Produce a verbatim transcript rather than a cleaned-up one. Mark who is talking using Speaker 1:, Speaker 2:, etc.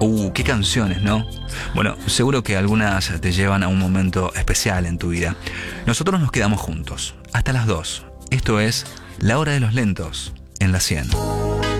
Speaker 1: Uh, qué canciones, ¿no? Bueno, seguro que algunas te llevan a un momento especial en tu vida. Nosotros nos quedamos juntos, hasta las dos. Esto es La Hora de los Lentos, en la cien.